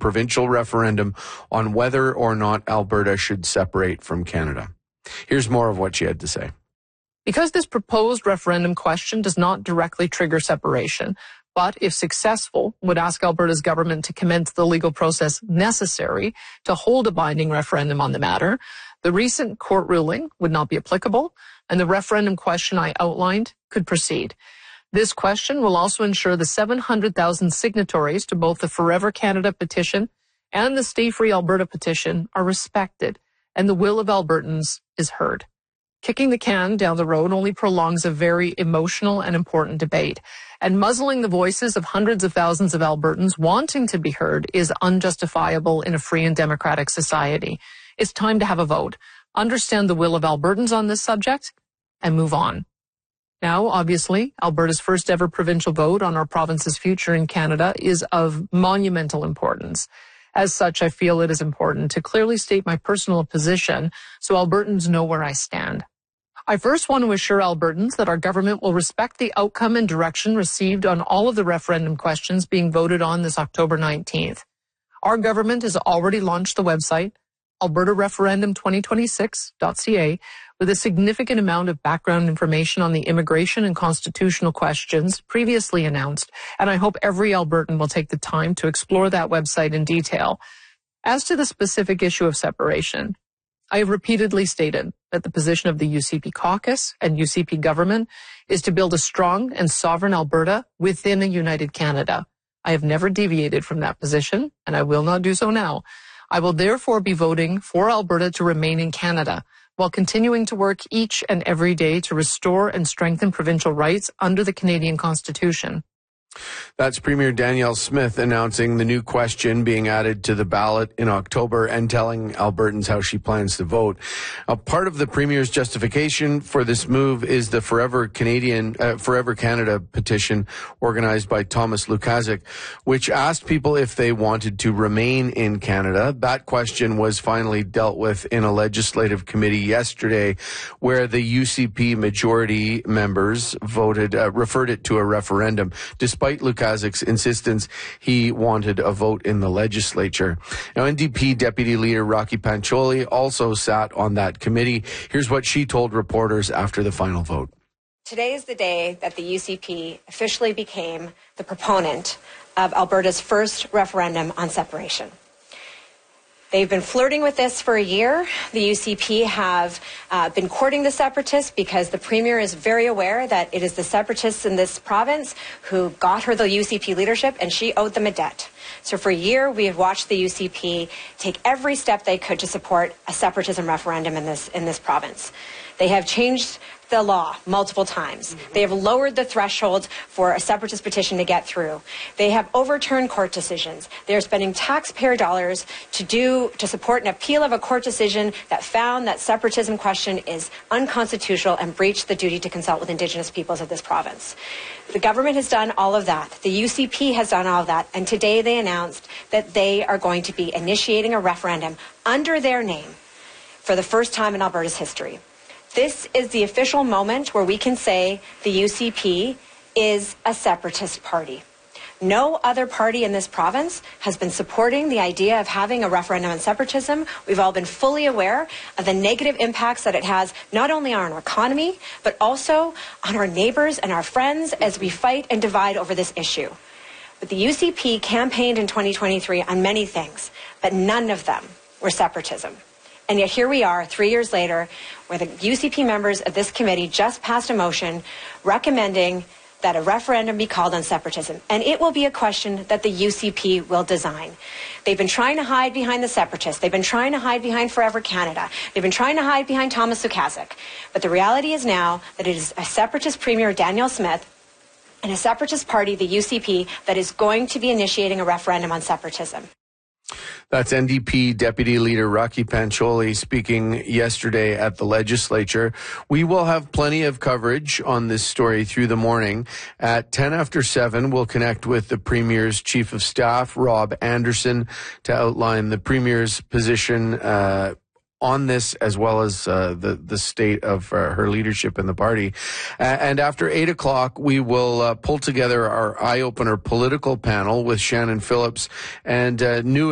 provincial referendum on whether or not Alberta should separate from Canada. Here's more of what she had to say. Because this proposed referendum question does not directly trigger separation, but if successful, would ask Alberta's government to commence the legal process necessary to hold a binding referendum on the matter, the recent court ruling would not be applicable, and the referendum question I outlined could proceed. This question will also ensure the 700,000 signatories to both the Forever Canada petition and the Stay Free Alberta petition are respected, and the will of Albertans is heard. Kicking the can down the road only prolongs a very emotional and important debate, and muzzling the voices of hundreds of thousands of Albertans wanting to be heard is unjustifiable in a free and democratic society. It's time to have a vote, understand the will of Albertans on this subject, and move on. Now, obviously, Alberta's first ever provincial vote on our province's future in Canada is of monumental importance. As such, I feel it is important to clearly state my personal position so Albertans know where I stand. I first want to assure Albertans that our government will respect the outcome and direction received on all of the referendum questions being voted on this October 19th. Our government has already launched the website, albertareferendum2026.ca, with a significant amount of background information on the immigration and constitutional questions previously announced, and I hope every Albertan will take the time to explore that website in detail. As to the specific issue of separation, I have repeatedly stated that the position of the UCP caucus and UCP government is to build a strong and sovereign Alberta within a united Canada. I have never deviated from that position, and I will not do so now. I will therefore be voting for Alberta to remain in Canada, while continuing to work each and every day to restore and strengthen provincial rights under the Canadian Constitution. That's Premier Danielle Smith announcing the new question being added to the ballot in October and telling Albertans how she plans to vote. Part of the Premier's justification for this move is the Forever Canada petition organized by Thomas Lukaszuk, which asked people if they wanted to remain in Canada. That question was finally dealt with in a legislative committee yesterday, where the UCP majority members referred it to a referendum. Despite Lukaszuk's insistence, he wanted a vote in the legislature. Now, NDP Deputy Leader Rocky Pancholi also sat on that committee. Here's what she told reporters after the final vote. Today is the day that the UCP officially became the proponent of Alberta's first referendum on separation. They've been flirting with this for a year. The UCP have been courting the separatists because the Premier is very aware that it is the separatists in this province who got her the UCP leadership, and she owed them a debt. So for a year, we have watched the UCP take every step they could to support a separatism referendum in this province. They have changed the law multiple times. They have lowered the threshold for a separatist petition to get through. They have overturned court decisions. They are spending taxpayer dollars to support an appeal of a court decision that found that separatism question is unconstitutional and breached the duty to consult with Indigenous peoples of this province. The government has done all of that. The UCP has done all of that. And today they announced that they are going to be initiating a referendum under their name for the first time in Alberta's history. This is the official moment where we can say the UCP is a separatist party. No other party in this province has been supporting the idea of having a referendum on separatism. We've all been fully aware of the negative impacts that it has not only on our economy, but also on our neighbors and our friends as we fight and divide over this issue. But the UCP campaigned in 2023 on many things, but none of them were separatism. And yet here we are 3 years later, where the UCP members of this committee just passed a motion recommending that a referendum be called on separatism. And it will be a question that the UCP will design. They've been trying to hide behind the separatists. They've been trying to hide behind Forever Canada. They've been trying to hide behind Thomas Lukaszuk. But the reality is now that it is a separatist Premier, Danielle Smith, and a separatist party, the UCP, that is going to be initiating a referendum on separatism. That's NDP Deputy Leader Rocky Pancholi speaking yesterday at the legislature. We will have plenty of coverage on this story through the morning. At 10 after 7, we'll connect with the Premier's Chief of Staff, Rob Anderson, to outline the Premier's position on this, as well as the state of her leadership in the party. And after 8 o'clock, we will pull together our eye-opener political panel with Shannon Phillips and new